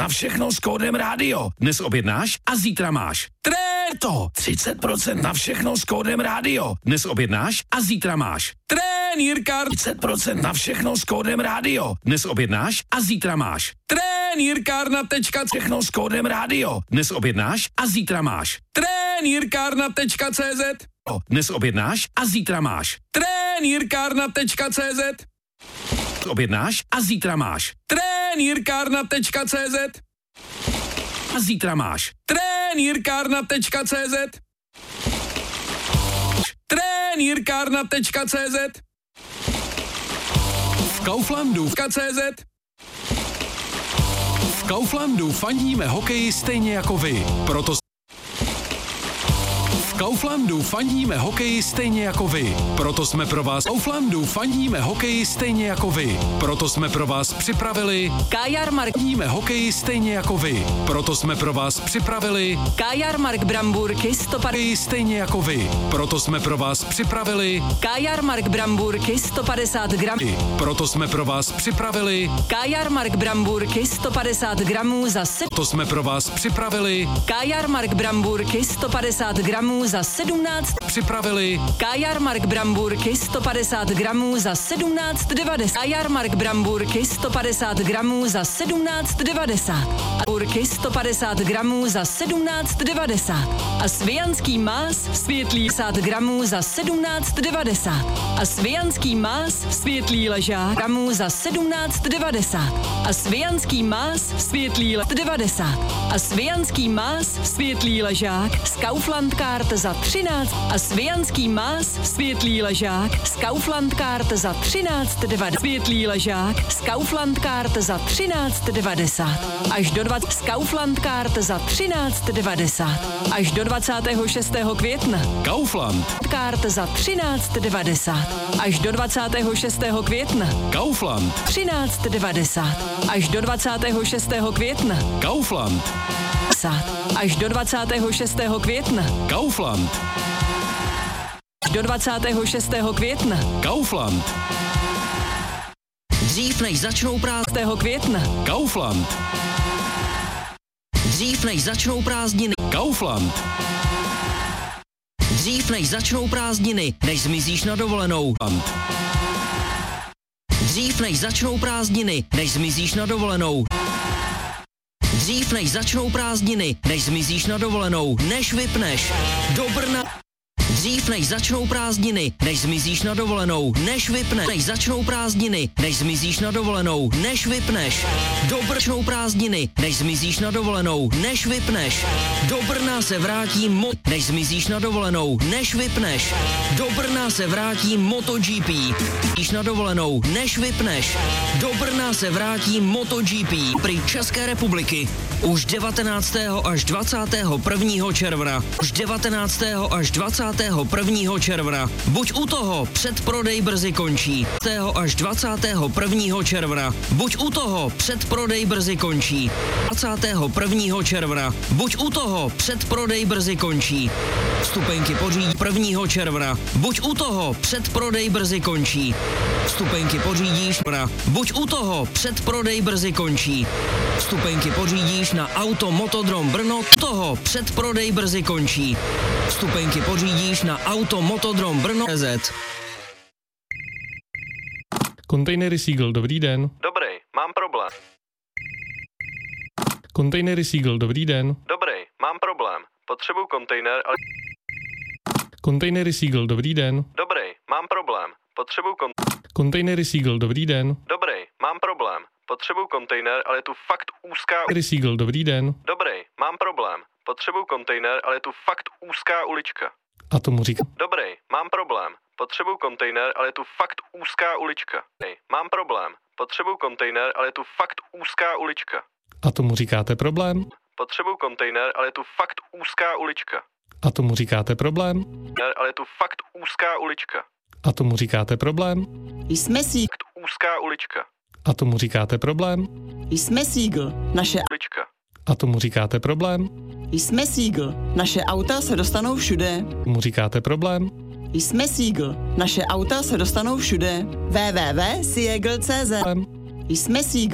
na všechno s kódem rádio. Dnes objednáš a zítra máš. Tréto! 30% na všechno s kódem rádio. Dnes objednáš a zítra máš. Trenýrkár! 30% na všechno s kódem rádio. Dnes objednáš a zítra máš. Trenýrkárna. Všechno s kódem rádio. Dnes objednáš a zítra máš. Trenýrkárna.cz. Dnes objednáš a zítra máš. Trenýrkárna.cz. Objednáš a zítra máš. Trenýrkárna.cz. A zítra máš. Trenýrkárna.cz. Trenýrkárna.cz. V Kauflandu .cz. V Kauflandu fandíme hokeji stejně jako vy. V Kauflandu fandíme hokeji stejně jako vy. Proto jsme pro vás Kauflandu fandíme hokeji stejně jako vy. Proto jsme pro vás připravili Kajarmark. Fandíme hokeji stejně jako vy. Proto jsme pro vás připravili Kajarmark Bramburky 150 stejně jako vy. Proto jsme pro vás připravili Kajarmark Bramburky 150 gramů. Proto jsme pro vás připravili Kajarmark Bramburky 150 gramů za 7. To jsme pro vás připravili Kajarmark Bramburky 150 gramů za 17. Připravili Kajarmark Bramburky 150 gramů za 17,90. Kajarmark Bramburky 150 gramů za 17,90. Bramburky 150 gramů za 17,90. A svijanský más světlý 50 gramů za 17,90. A svijanský más světlý ležák gramů za 17,90. A svijanský más světlý 90. A svijanský más světlý ležák z Kaufland Card za 13. A svijanský más světlý ležák z Kaufland Card za 13,90. Světlý ležák z Kaufland Card za 13,90. Až do 20 z Kaufland Card za 13,90. Až do 26. května. Kaufland Card za 13,90. Až do 26. května. Kaufland 13,90. Až do 26. května. Kaufland Až do 26. května. Kaufland Do 26. května. Kaufland Dřív než začnou prázdniny. května. Kaufland Dřív než začnou prázdniny. Kaufland Dřív než začnou prázdniny, než zmizíš na dovolenou. Dřív než začnou prázdniny, než zmizíš na dovolenou. Dřív než začnou prázdniny, než zmizíš na dovolenou, než vypneš do Brna. Dřív než začnou prázdniny, než zmizíš na dovolenou, než vypneš. Než začnou prázdniny, než zmizíš na dovolenou, než vypneš. Do Brna prázdniny, než zmizíš na dovolenou, než vypneš. Do Brna se vrátí než zmizíš na dovolenou, než vypneš. Do Brna se vrátí MotoGP. Zmizíš na dovolenou, než vypneš. Do Brna se vrátí MotoGP prý České republiky. Už 19. až 21. června. Už 19. až 21. června. Buď u toho, předprodej brzy končí. 20. až 21. června. Buď u toho, předprodej brzy končí. 21. června. Buď u toho, předprodej brzy končí. Vstupenky pořídí 1. června. Buď u toho, předprodej brzy končí. Vstupenky pořídíš buď u toho, předprodej brzy končí. Vstupenky pořídíš na Auto Motodrom Brno, toho předprodej brzy končí. Vstupenky pořídíš na Auto Motodrom Brno CZ. Kontejnery Seagull, dobrý den. Dobrý, mám problém. Kontejnery Seagull, dobrý den. Dobrý, mám problém. Potřebuju kontejner, ale... Kontejnery Seagull, dobrý den. Dobrý, mám problém. Potřebuju Kontejnery Seagull, dobrý den. Dobrý, mám problém. Potřebuju kontejner, ale je tu fakt úzká... Kontejnery Seagull, dobrý den. Dobrý, mám problém. Potřebuju kontejner, ale je tu fakt úzká ulička. A tomu říká. Dobrý, mám problém. Potřebuju kontejner, ale je tu fakt úzká ulička. Mám problém. Potřebuju kontejner, ale je tu fakt úzká ulička. A tomu říkáte problém? Potřebuju kontejner, ale je tu fakt úzká ulička. A tomu říkáte problém? Ale je tu fakt úzká ulička. A tomu říkáte problém? Jsme Seagull. Úzká ulička. A tomu říkáte problém? Jsme Seagull. Naše Ulička. A tomu říkáte problém? Jsme Seagull. Naše auta se dostanou všude. Tomu říkáte problém? Jsme Seagull. Naše auta se dostanou všude. www.seagull.cz. Jsme Seagull.